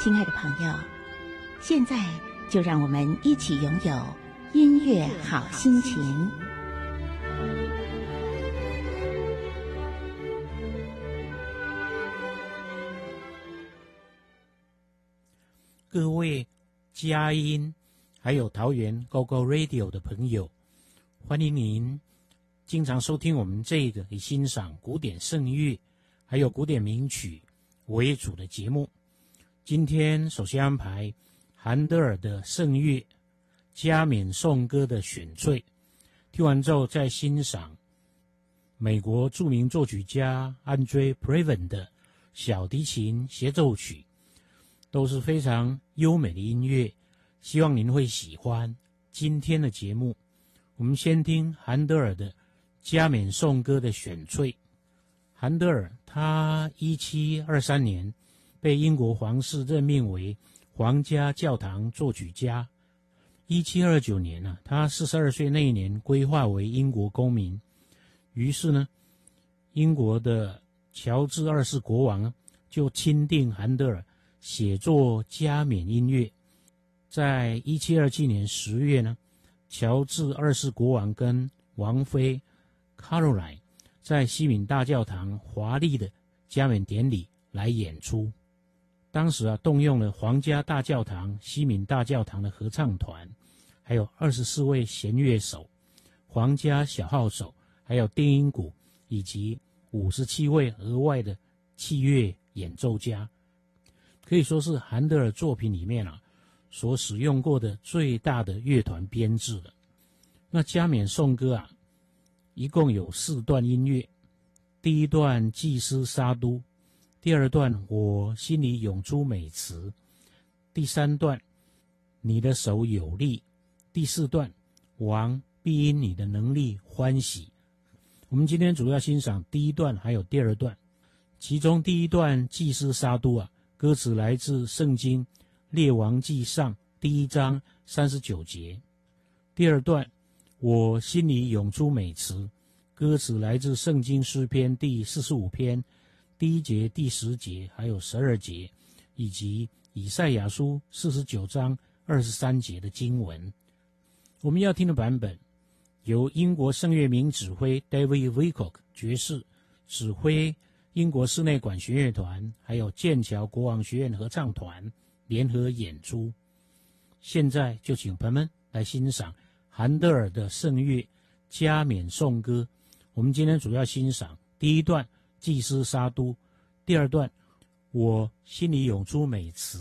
亲爱的朋友，现在就让我们一起拥有音乐好心情。 各位佳音还有桃园 GoGo Radio 的朋友，欢迎您经常收听我们这个以欣赏古典圣乐还有古典名曲为主的节目。今天首先安排韩德尔的圣乐加冕颂歌的选粹，听完之后再欣赏美国著名作曲家Andre Previn 的小提琴协奏曲，都是非常优美的音乐，希望您会喜欢今天的节目。我们先听韩德尔的加冕颂歌的选粹。韩德尔他1723年被英国皇室任命为皇家教堂作曲家。1729年他42岁那一年规划为英国公民。于是呢，英国的乔治二世国王就钦定韩德尔写作加冕音乐。在1727年10月呢，乔治二世国王跟王妃 Caroline 在西敏大教堂华丽的加冕典礼来演出。当时动用了皇家大教堂、西敏大教堂的合唱团，还有24位弦乐手、皇家小号手，还有定音鼓，以及57位额外的器乐演奏家，可以说是韩德尔作品里面所使用过的最大的乐团编制了。那加冕颂歌一共有4段音乐。第一段祭司沙都，第二段我心里涌出美词，第三段你的手有力，第四段王必因你的能力欢喜。我们今天主要欣赏第一段还有第二段。其中第一段祭司沙都歌词来自圣经列王纪上第1章39节。第二段我心里涌出美词，歌词来自圣经诗篇第45篇第1节、第10节还有12节，以及以赛亚书49章23节的经文。我们要听的版本由英国圣乐名指挥 David Wilcock 爵士指挥英国室内管弦乐团还有剑桥国王学院合唱团联合演出。现在就请朋友们来欣赏韩德尔的圣乐加冕颂歌。我们今天主要欣赏第一段祭司沙都，第二段我心里涌出美词。